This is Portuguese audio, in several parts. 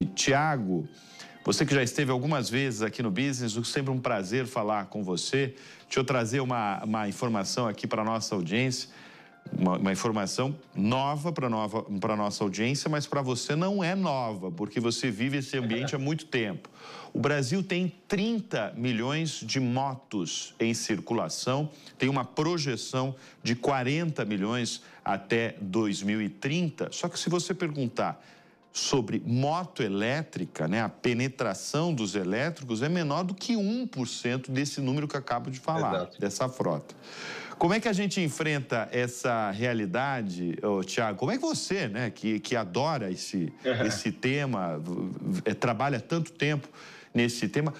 Tiago, você que já esteve algumas vezes aqui no Business, sempre um prazer falar com você. Deixa eu trazer uma informação aqui para a nossa audiência, uma informação nova para a nossa audiência, mas para você não é nova, porque você vive esse ambiente há muito tempo. O Brasil tem 30 milhões de motos em circulação, tem uma projeção de 40 milhões até 2030. Só que se você perguntar sobre moto elétrica, né, a penetração dos elétricos é menor do que 1% desse número que eu acabo de falar, Exato. Dessa frota. Como é que a gente enfrenta essa realidade, Tiago? Como é que você, né, que adora esse tema, trabalha tanto tempo nesse tema,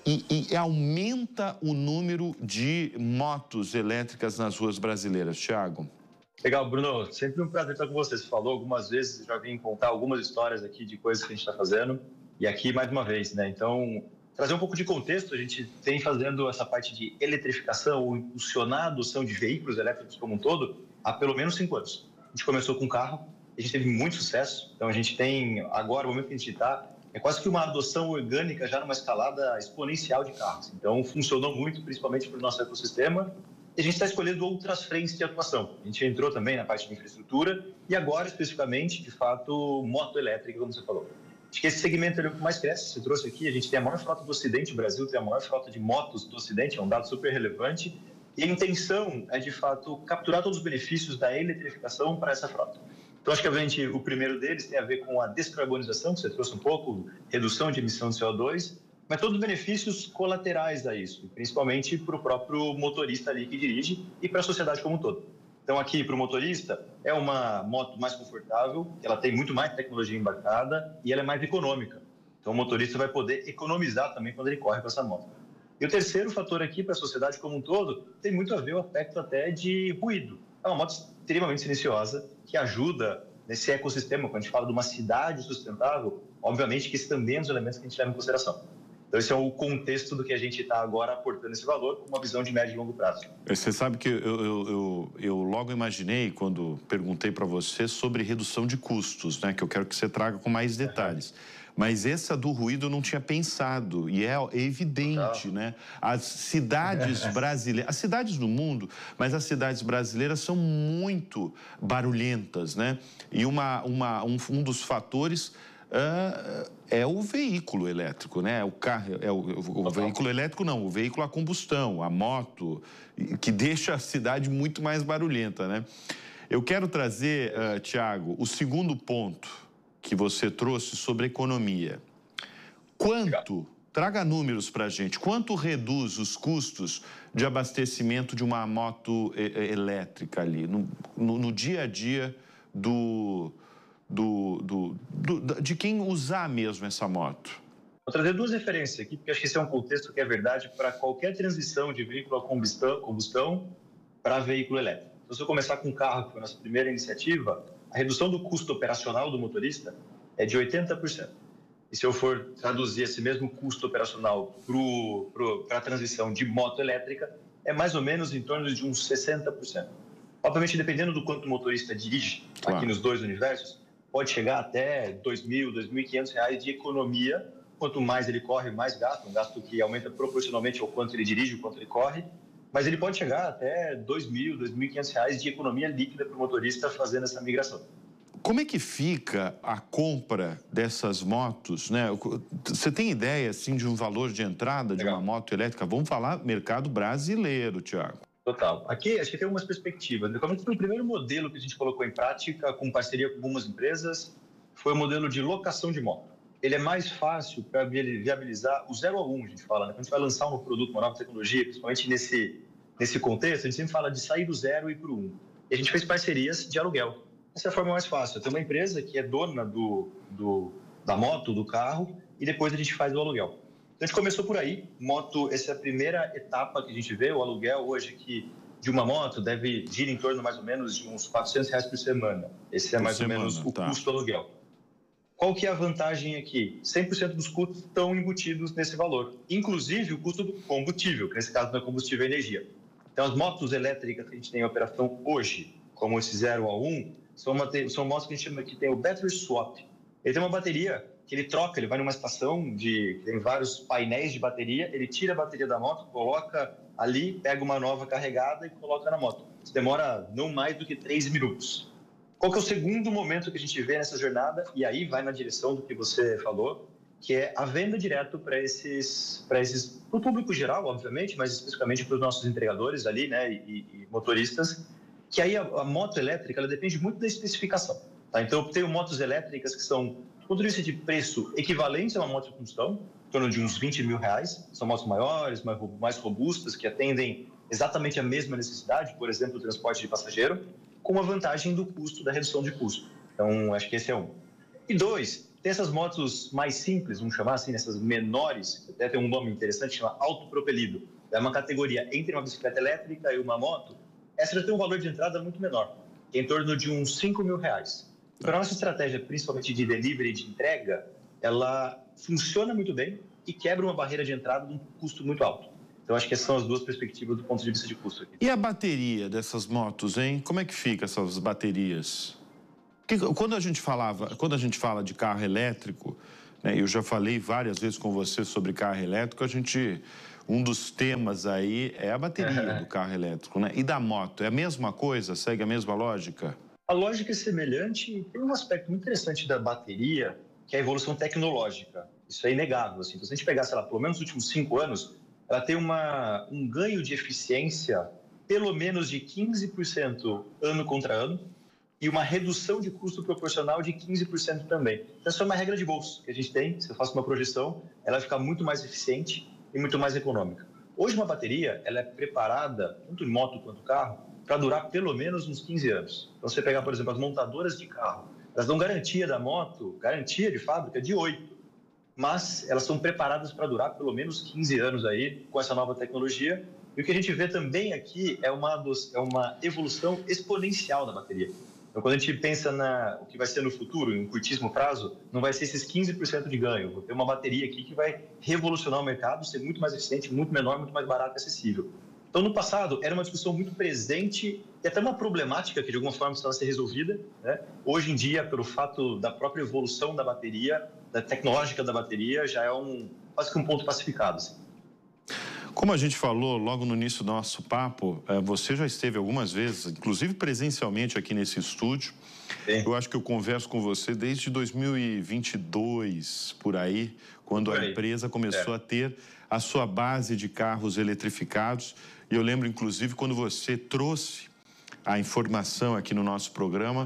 e aumenta o número de motos elétricas nas ruas brasileiras, Tiago? Legal, Bruno. Sempre um prazer estar com você. Você falou algumas vezes, já vim contar algumas histórias aqui de coisas que a gente está fazendo. E aqui, mais uma vez, né? Então, trazer um pouco de contexto, a gente tem fazendo essa parte de eletrificação ou impulsionar a adoção de veículos elétricos como um todo há pelo menos 5 anos. A gente começou com carro, a gente teve muito sucesso. Então, a gente tem, agora, o momento que a gente está, é quase que uma adoção orgânica já numa escalada exponencial de carros. Então, funcionou muito, principalmente para o nosso ecossistema. E a gente está escolhendo outras frentes de atuação. A gente entrou também na parte de infraestrutura e agora, especificamente, de fato, moto elétrica, como você falou. Acho que esse segmento é o que mais cresce. Você trouxe aqui, a gente tem a maior frota do Ocidente, o Brasil tem a maior frota de motos do Ocidente, é um dado super relevante. E a intenção é, de fato, capturar todos os benefícios da eletrificação para essa frota. Então, acho que o primeiro deles tem a ver com a descarbonização, que você trouxe um pouco, redução de emissão de CO2, mas todos os benefícios colaterais a isso, principalmente para o próprio motorista ali que dirige e para a sociedade como um todo. Então, aqui, para o motorista, é uma moto mais confortável, ela tem muito mais tecnologia embarcada e ela é mais econômica. Então, o motorista vai poder economizar também quando ele corre com essa moto. E o terceiro fator aqui para a sociedade como um todo tem muito a ver o aspecto até de ruído. É uma moto extremamente silenciosa que ajuda nesse ecossistema. Quando a gente fala de uma cidade sustentável, obviamente que esse também é um dos elementos que a gente leva em consideração. Então, esse é o contexto do que a gente está agora aportando esse valor com uma visão de médio e longo prazo. Você sabe que eu logo imaginei, quando perguntei para você, sobre redução de custos, né? Que eu quero que você traga com mais detalhes. Mas essa do ruído eu não tinha pensado, e é evidente, né? As cidades brasileiras, as cidades do mundo, mas as cidades brasileiras são muito barulhentas, né? E um dos fatores é o veículo elétrico, né? O carro, o veículo elétrico não, o veículo a combustão, a moto, que deixa a cidade muito mais barulhenta, né? Eu quero trazer, Tiago, o segundo ponto que você trouxe sobre economia. Traga números para a gente, quanto reduz os custos de abastecimento de uma moto elétrica ali, no dia a dia de quem usar mesmo essa moto? Vou trazer 2 referências aqui, porque acho que esse é um contexto que é verdade para qualquer transição de veículo a combustão para veículo elétrico. Então, se eu começar com o carro, que foi a nossa primeira iniciativa, a redução do custo operacional do motorista é de 80%. E se eu for traduzir esse mesmo custo operacional para a transição de moto elétrica, é mais ou menos em torno de uns 60%. Obviamente, dependendo do quanto o motorista dirige, aqui nos 2 universos, pode chegar até R$ 2.000, R$ 2.500 de economia. Quanto mais ele corre, mais gasto, um gasto que aumenta proporcionalmente ao quanto ele dirige, ao quanto ele corre. Mas ele pode chegar até R$ 2.000, R$ 2.500 de economia líquida para o motorista fazendo essa migração. Como é que fica a compra dessas motos, né? Você tem ideia, assim, de um valor de entrada de uma moto elétrica? Vamos falar mercado brasileiro, Tiago. Total. Aqui, acho que tem algumas perspectivas. O primeiro modelo que a gente colocou em prática, com parceria com algumas empresas, foi o modelo de locação de moto. Ele é mais fácil para viabilizar o 0 a 1, a gente fala, né? Quando a gente vai lançar um produto, uma nova tecnologia, principalmente nesse contexto, a gente sempre fala de sair do 0 e ir para o 1. E a gente fez parcerias de aluguel. Essa é a forma mais fácil. Tem uma empresa que é dona da moto, do carro, e depois a gente faz o aluguel. Então, a gente começou por aí. Moto, essa é a primeira etapa que a gente vê. O aluguel hoje de uma moto deve girar em torno mais ou menos de uns R$ 400 por semana. Esse é mais ou menos o custo do aluguel. Qual que é a vantagem aqui? 100% dos custos estão embutidos nesse valor, inclusive o custo do combustível, que nesse caso não é combustível, é energia. Então, as motos elétricas que a gente tem em operação hoje, como esse 0 a 1, são motos que a gente chama que tem o battery swap. Ele tem uma bateria que ele troca, ele vai numa estação que tem vários painéis de bateria, ele tira a bateria da moto, coloca ali, pega uma nova carregada e coloca na moto. Isso demora não mais do que 3 minutos. Qual que é o segundo momento que a gente vê nessa jornada? E aí vai na direção do que você falou, que é a venda direto para o público geral, obviamente, mas especificamente para os nossos entregadores ali, né, e motoristas, que aí a moto elétrica, ela depende muito da especificação. Tá? Então, eu tenho motos elétricas que são, do ponto de vista de preço, equivalentes a uma moto de combustão, em torno de uns 20 mil reais. São motos maiores, mais robustas, que atendem exatamente a mesma necessidade, por exemplo, o transporte de passageiro, com a vantagem do custo, da redução de custo. Então, acho que esse é um. E dois, tem essas motos mais simples, vamos chamar assim, essas menores, até tem um nome interessante, chama autopropelido. É uma categoria entre uma bicicleta elétrica e uma moto. Essa já tem um valor de entrada muito menor, que é em torno de uns 5 mil reais. Então, a nossa estratégia, principalmente de delivery e de entrega, ela funciona muito bem e quebra uma barreira de entrada de um custo muito alto. Então, acho que essas são as duas perspectivas do ponto de vista de custo aqui. E a bateria dessas motos, hein? Como é que fica essas baterias? Quando a gente fala de carro elétrico, né, eu já falei várias vezes com você sobre carro elétrico, um dos temas aí é a bateria do carro elétrico, né? E da moto, é a mesma coisa? Segue a mesma lógica? A lógica é semelhante e tem um aspecto muito interessante da bateria, que é a evolução tecnológica. Isso é inegável. Assim. Então, se a gente pegar, sei lá, pelo menos os últimos 5 anos, ela tem um ganho de eficiência pelo menos de 15% ano contra ano e uma redução de custo proporcional de 15% também. Então, essa é uma regra de bolso que a gente tem. Se eu faço uma projeção, ela vai ficar muito mais eficiente e muito mais econômica. Hoje, uma bateria ela é preparada, tanto em moto quanto carro, para durar pelo menos uns 15 anos. Então, você pegar, por exemplo, as montadoras de carro, elas dão garantia da moto, garantia de fábrica de 8, mas elas são preparadas para durar pelo menos 15 anos aí com essa nova tecnologia. E o que a gente vê também aqui é uma evolução exponencial da bateria. Então, quando a gente pensa o que vai ser no futuro, em um curtíssimo prazo, não vai ser esses 15% de ganho. Vou ter uma bateria aqui que vai revolucionar o mercado, ser muito mais eficiente, muito menor, muito mais barato e acessível. Então, no passado, era uma discussão muito presente e até uma problemática que, de alguma forma, precisava ser resolvida. Né? Hoje em dia, pelo fato da própria evolução da bateria, da tecnológica da bateria, já é quase que um ponto pacificado. Assim. Como a gente falou logo no início do nosso papo, você já esteve algumas vezes, inclusive presencialmente aqui nesse estúdio. Sim. Eu acho que eu converso com você desde 2022, por aí, quando a empresa começou a ter a sua base de carros eletrificados. E eu lembro, inclusive, quando você trouxe a informação aqui no nosso programa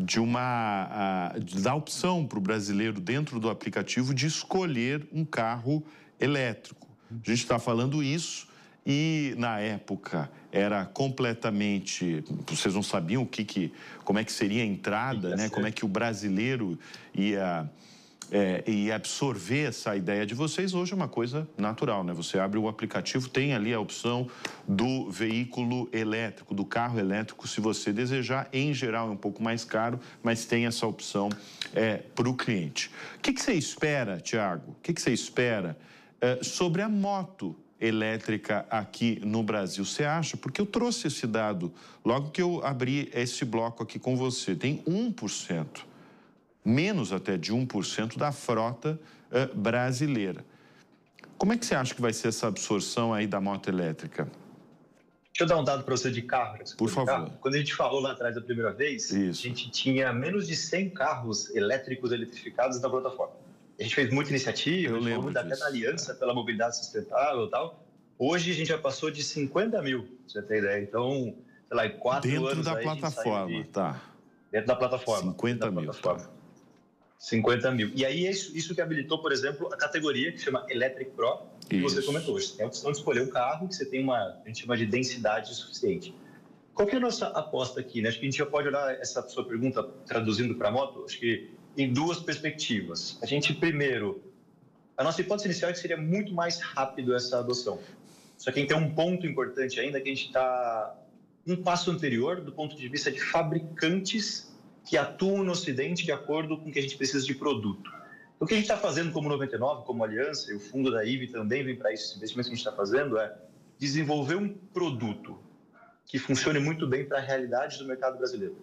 da opção para o brasileiro, dentro do aplicativo, de escolher um carro elétrico. A gente está falando isso e, na época, era completamente... Vocês não sabiam como é que seria a entrada, né? Como é que o brasileiro ia absorver essa ideia de vocês. Hoje é uma coisa natural, né? Você abre o aplicativo, tem ali a opção do veículo elétrico, do carro elétrico, se você desejar. Em geral é um pouco mais caro, mas tem essa opção para o cliente. O que você espera, Thiago? O que você espera sobre a moto elétrica aqui no Brasil? Você acha? Porque eu trouxe esse dado logo que eu abri esse bloco aqui com você. Tem 1%, menos até de 1% da frota brasileira. Como é que você acha que vai ser essa absorção aí da moto elétrica? Deixa eu dar um dado para você de carro. Por favor. Quando a gente falou lá atrás da primeira vez, a gente tinha menos de 100 carros elétricos eletrificados na plataforma. A gente fez muita iniciativa, a gente falou até da Aliança pela Mobilidade Sustentável e tal. Hoje a gente já passou de 50 mil, pra você ter ideia. Então, sei lá, em 4 anos... Dentro da plataforma, tá. Dentro da plataforma. 50 mil, tá. 50 mil. E aí, isso que habilitou, por exemplo, a categoria que chama Electric Pro, que você comentou. Você tem a opção de escolher um carro que você tem a gente chama de densidade suficiente. Qual que é a nossa aposta aqui? Né? Acho que a gente já pode olhar essa sua pergunta traduzindo para a moto, acho que em duas perspectivas. A gente, primeiro, a nossa hipótese inicial é que seria muito mais rápido essa adoção. Só que tem um ponto importante ainda, que a gente está um passo anterior do ponto de vista de fabricantes que atuam no Ocidente de acordo com o que a gente precisa de produto. O que a gente está fazendo como 99, como Aliança, e o fundo da IVE também vem para isso, esse investimento que a gente está fazendo é desenvolver um produto que funcione muito bem para a realidade do mercado brasileiro.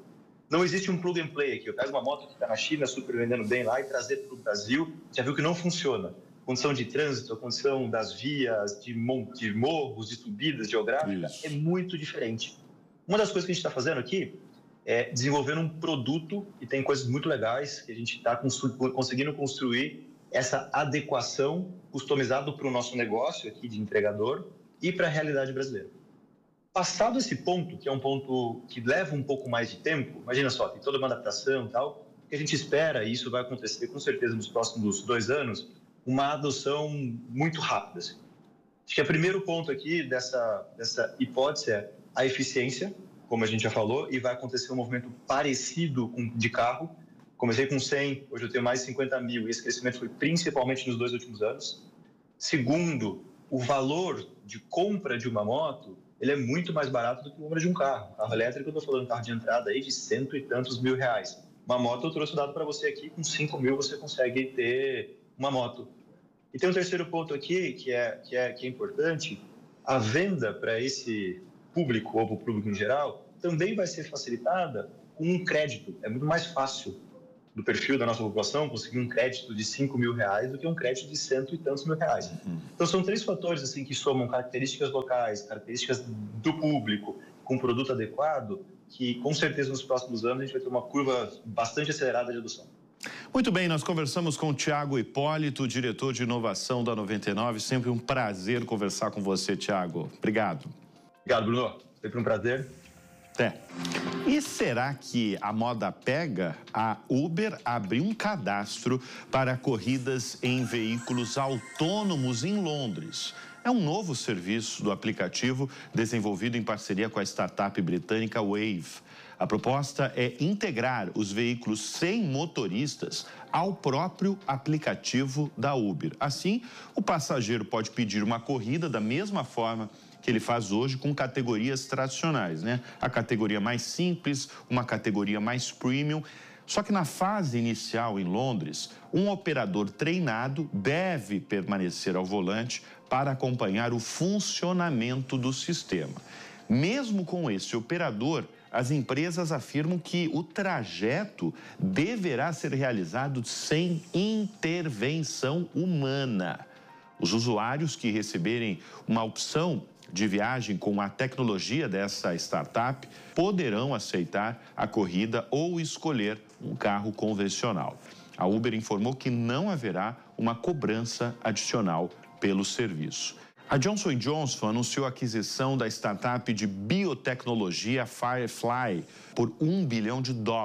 Não existe um plug and play aqui. Eu pego uma moto que está na China, super vendendo bem lá, e trazer para o Brasil, já viu que não funciona. Condição de trânsito, a condição das vias, de morros, de subidas geográficas, é muito diferente. Uma das coisas que a gente está fazendo aqui é desenvolver um produto que tem coisas muito legais, que a gente está conseguindo construir essa adequação customizada para o nosso negócio aqui de entregador e para a realidade brasileira. Passado esse ponto, que é um ponto que leva um pouco mais de tempo, imagina só, tem toda uma adaptação e tal, o que a gente espera, e isso vai acontecer com certeza nos próximos 2 anos, uma adoção muito rápida. Assim. Acho que o primeiro ponto aqui dessa hipótese é a eficiência, como a gente já falou, e vai acontecer um movimento parecido de carro. Comecei com 100, hoje eu tenho mais de 50 mil, e esse crescimento foi principalmente nos 2 últimos anos. Segundo, o valor de compra de uma moto, ele é muito mais barato do que a compra de um carro. Carro elétrico, eu estou falando carro de entrada aí de 100 e tantos mil reais. Uma moto, eu trouxe o dado para você aqui, com 5 mil você consegue ter uma moto. E tem um terceiro ponto aqui, que é importante, a venda para esse público, ou para o público em geral, também vai ser facilitada com um crédito. É muito mais fácil do perfil da nossa população conseguir um crédito de 5 mil reais do que um crédito de 100 e tantos mil reais. Então, são 3 fatores assim, que somam características locais, características do público, com produto adequado, que com certeza nos próximos anos a gente vai ter uma curva bastante acelerada de adoção. Muito bem, nós conversamos com o Thiago Hipólito, diretor de inovação da 99. Sempre um prazer conversar com você, Thiago. Obrigado. Obrigado, Bruno. Sempre um prazer. Até. E será que a moda pega? A Uber abriu um cadastro para corridas em veículos autônomos em Londres. É um novo serviço do aplicativo desenvolvido em parceria com a startup britânica Wave. A proposta é integrar os veículos sem motoristas ao próprio aplicativo da Uber. Assim, o passageiro pode pedir uma corrida da mesma forma que ele faz hoje com categorias tradicionais, né? A categoria mais simples, uma categoria mais premium. Só que na fase inicial em Londres, um operador treinado deve permanecer ao volante para acompanhar o funcionamento do sistema. Mesmo com esse operador, as empresas afirmam que o trajeto deverá ser realizado sem intervenção humana. Os usuários que receberem uma opção de viagem com a tecnologia dessa startup poderão aceitar a corrida ou escolher um carro convencional. A Uber informou que não haverá uma cobrança adicional pelo serviço. A Johnson & Johnson anunciou a aquisição da startup de biotecnologia Firefly por $1 bilhão.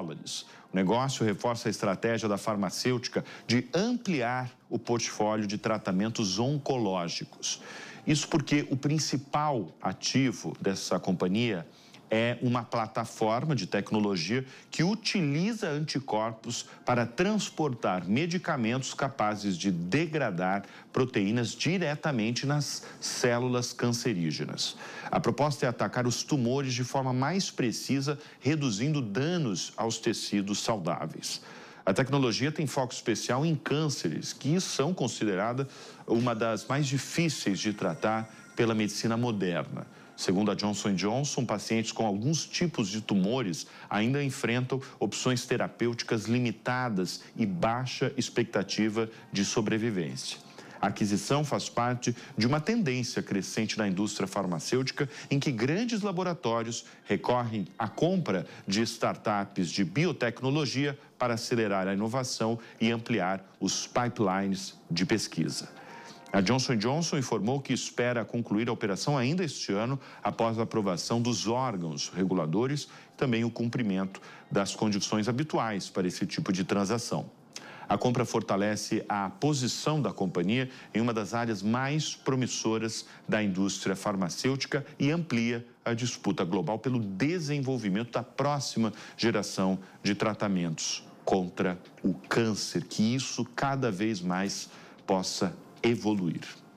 O negócio reforça a estratégia da farmacêutica de ampliar o portfólio de tratamentos oncológicos. Isso porque o principal ativo dessa companhia é uma plataforma de tecnologia que utiliza anticorpos para transportar medicamentos capazes de degradar proteínas diretamente nas células cancerígenas. A proposta é atacar os tumores de forma mais precisa, reduzindo danos aos tecidos saudáveis. A tecnologia tem foco especial em cânceres, que são consideradas uma das mais difíceis de tratar pela medicina moderna. Segundo a Johnson & Johnson, pacientes com alguns tipos de tumores ainda enfrentam opções terapêuticas limitadas e baixa expectativa de sobrevivência. A aquisição faz parte de uma tendência crescente na indústria farmacêutica em que grandes laboratórios recorrem à compra de startups de biotecnologia para acelerar a inovação e ampliar os pipelines de pesquisa. A Johnson & Johnson informou que espera concluir a operação ainda este ano, após a aprovação dos órgãos reguladores e também o cumprimento das condições habituais para esse tipo de transação. A compra fortalece a posição da companhia em uma das áreas mais promissoras da indústria farmacêutica e amplia a disputa global pelo desenvolvimento da próxima geração de tratamentos contra o câncer, que isso cada vez mais possa evoluir.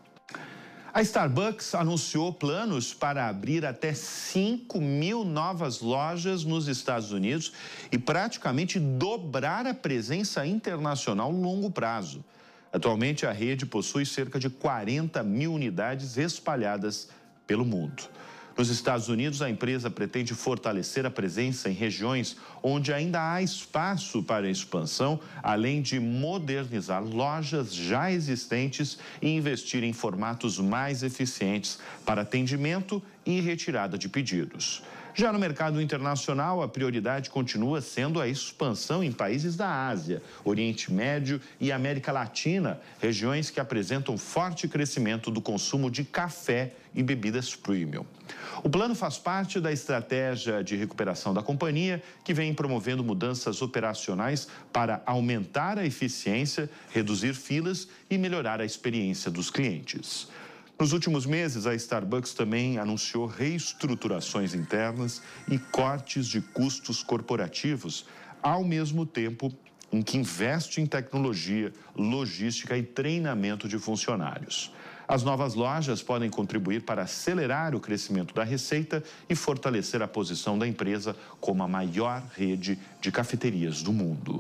A Starbucks anunciou planos para abrir até 5.000 novas lojas nos Estados Unidos e praticamente dobrar a presença internacional no longo prazo. Atualmente, a rede possui cerca de 40.000 unidades espalhadas pelo mundo. Nos Estados Unidos, a empresa pretende fortalecer a presença em regiões onde ainda há espaço para expansão, além de modernizar lojas já existentes e investir em formatos mais eficientes para atendimento e retirada de pedidos. Já no mercado internacional, a prioridade continua sendo a expansão em países da Ásia, Oriente Médio e América Latina, regiões que apresentam forte crescimento do consumo de café e bebidas premium. O plano faz parte da estratégia de recuperação da companhia, que vem promovendo mudanças operacionais para aumentar a eficiência, reduzir filas e melhorar a experiência dos clientes. Nos últimos meses, a Starbucks também anunciou reestruturações internas e cortes de custos corporativos, ao mesmo tempo em que investe em tecnologia, logística e treinamento de funcionários. As novas lojas podem contribuir para acelerar o crescimento da receita e fortalecer a posição da empresa como a maior rede de cafeterias do mundo.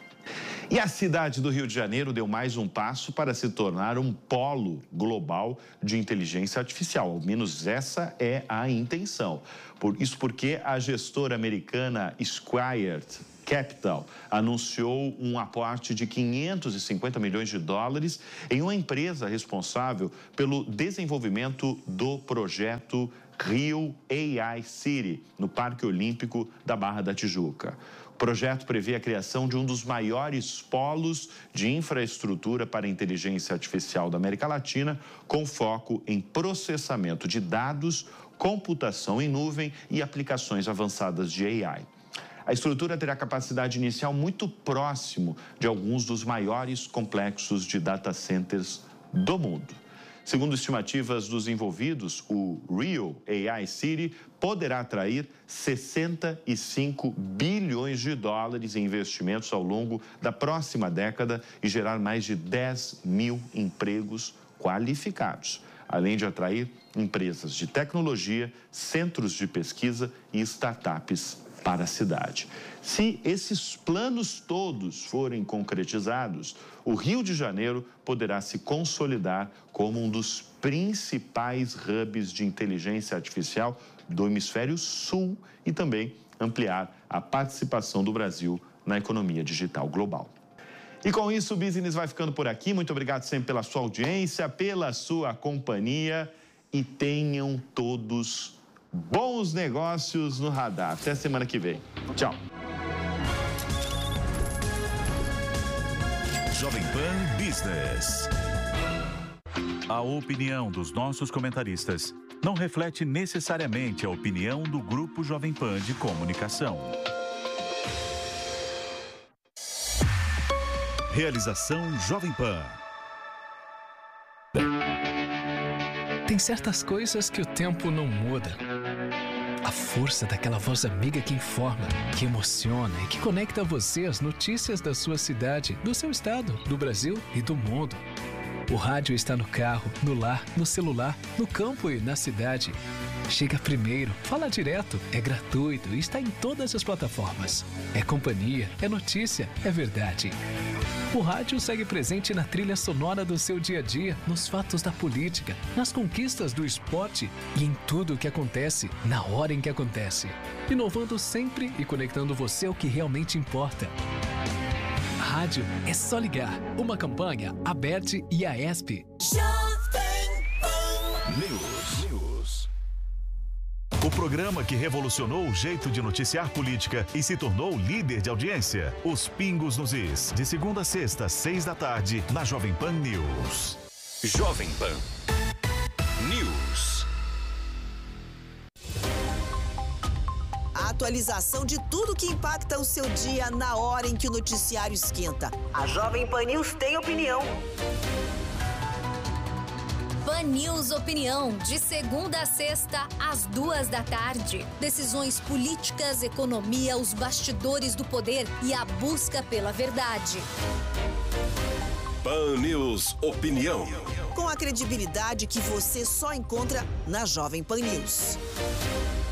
E a cidade do Rio de Janeiro deu mais um passo para se tornar um polo global de inteligência artificial. Ao menos essa é a intenção. Isso porque a gestora americana Squared Capital anunciou um aporte de 550 milhões de dólares em uma empresa responsável pelo desenvolvimento do projeto Rio AI City, no Parque Olímpico da Barra da Tijuca. O projeto prevê a criação de um dos maiores polos de infraestrutura para inteligência artificial da América Latina, com foco em processamento de dados, computação em nuvem e aplicações avançadas de AI. A estrutura terá capacidade inicial muito próximo de alguns dos maiores complexos de data centers do mundo. Segundo estimativas dos envolvidos, o Rio AI City poderá atrair 65 bilhões de dólares em investimentos ao longo da próxima década e gerar mais de 10 mil empregos qualificados, além de atrair empresas de tecnologia, centros de pesquisa e startups para a cidade. Se esses planos todos forem concretizados, o Rio de Janeiro poderá se consolidar como um dos principais hubs de inteligência artificial do hemisfério sul e também ampliar a participação do Brasil na economia digital global. E com isso, o Business vai ficando por aqui. Muito obrigado sempre pela sua audiência, pela sua companhia e tenham todos bons negócios no radar. Até semana que vem. Tchau. Jovem Pan Business. A opinião dos nossos comentaristas não reflete necessariamente a opinião do Grupo Jovem Pan de Comunicação. Realização Jovem Pan. Tem certas coisas que o tempo não muda. A força daquela voz amiga que informa, que emociona e que conecta você às notícias da sua cidade, do seu estado, do Brasil e do mundo. O rádio está no carro, no lar, no celular, no campo e na cidade. Chega primeiro, fala direto, é gratuito e está em todas as plataformas. É companhia, é notícia, é verdade. O rádio segue presente na trilha sonora do seu dia a dia, nos fatos da política, nas conquistas do esporte e em tudo o que acontece, na hora em que acontece. Inovando sempre e conectando você ao que realmente importa. Rádio é só ligar. Uma campanha, ABERT e AESP. News. O programa que revolucionou o jeito de noticiar política e se tornou líder de audiência. Os Pingos nos Is, de segunda a sexta, 6 da tarde, na Jovem Pan News. Jovem Pan News. A atualização de tudo que impacta o seu dia na hora em que o noticiário esquenta. A Jovem Pan News tem opinião. Pan News Opinião, de segunda a sexta, às 2 da tarde. Decisões políticas, economia, os bastidores do poder e a busca pela verdade. Pan News Opinião. Com a credibilidade que você só encontra na Jovem Pan News.